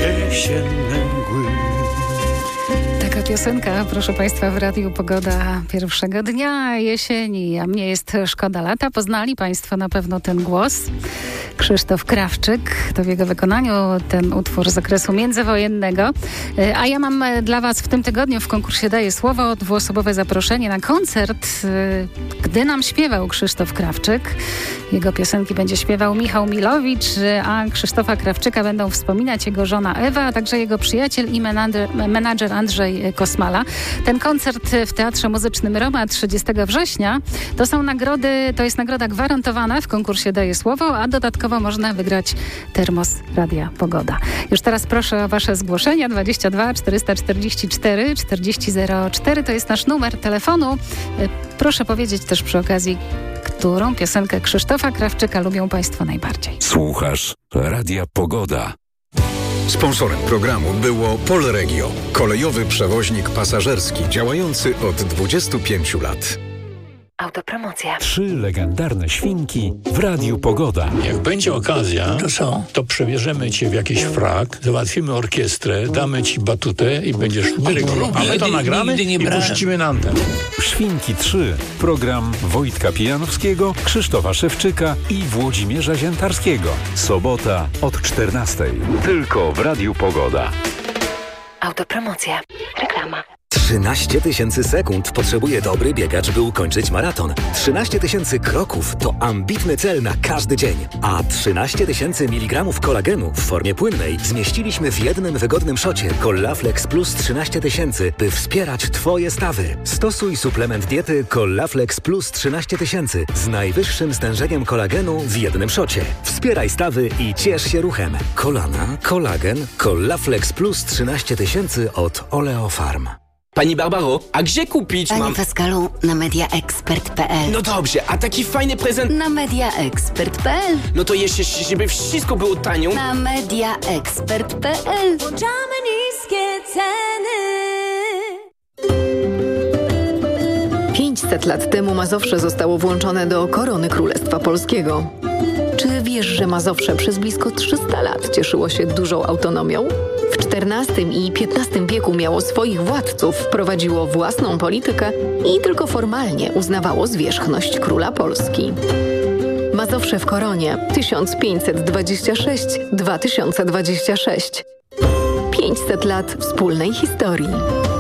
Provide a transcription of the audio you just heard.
jesienne mgły. Taka piosenka, proszę Państwa, w Radiu Pogoda pierwszego dnia jesieni, a mnie jest szkoda lata. Poznali Państwo na pewno ten głos. Krzysztof Krawczyk, to w jego wykonaniu ten utwór z okresu międzywojennego. A ja mam dla Was w tym tygodniu w konkursie Daję Słowo dwuosobowe zaproszenie na koncert, gdy nam śpiewał Krzysztof Krawczyk. Jego piosenki będzie śpiewał Michał Milowicz, a Krzysztofa Krawczyka będą wspominać jego żona Ewa, a także jego przyjaciel i menadżer Andrzej Kosmala. Ten koncert w Teatrze Muzycznym Roma 30 września to jest nagroda gwarantowana w konkursie Daję Słowo, a dodatkowo można wygrać termos Radia Pogoda. Już teraz proszę o Wasze zgłoszenia. 22 444 4004 to jest nasz numer telefonu. Proszę powiedzieć też przy okazji, którą piosenkę Krzysztofa Krawczyka lubią Państwo najbardziej. Słuchasz Radia Pogoda. Sponsorem programu było Polregio, kolejowy przewoźnik pasażerski działający od 25 lat. Autopromocja. 3 legendarne świnki w Radiu Pogoda. Jak będzie okazja, To co? to przebierzemy cię w jakiś frak, załatwimy orkiestrę, damy ci batutę i będziesz dyrygował. A my to nagramy i puścimy na antenę. Świnki 3. Program Wojtka Pijanowskiego, Krzysztofa Szewczyka i Włodzimierza Ziętarskiego. Sobota od 14:00. Tylko w Radiu Pogoda. Autopromocja. Reklama. 13 000 sekund potrzebuje dobry biegacz, by ukończyć maraton. 13 000 kroków to ambitny cel na każdy dzień. A 13 000 mg kolagenu w formie płynnej zmieściliśmy w jednym wygodnym szocie Collaflex Plus 13 000, by wspierać Twoje stawy. Stosuj suplement diety Collaflex Plus 13 000 z najwyższym stężeniem kolagenu w jednym szocie. Wspieraj stawy i ciesz się ruchem. Kolana, kolagen, Collaflex Plus 13 000 od Oleofarm. Pani Barbaro, a gdzie kupić Panie Pascalu, na mediaexpert.pl. No dobrze, a taki fajny prezent... Na mediaexpert.pl. No to jeszcze, żeby wszystko było tanio... Na mediaexpert.pl. Włączamy niskie ceny. 500 lat temu Mazowsze zostało włączone do korony Królestwa Polskiego. Czy wiesz, że Mazowsze przez blisko 300 lat cieszyło się dużą autonomią? W XIV i XV wieku miało swoich władców, prowadziło własną politykę i tylko formalnie uznawało zwierzchność króla Polski. Mazowsze w koronie 1526-2026. 500 lat wspólnej historii.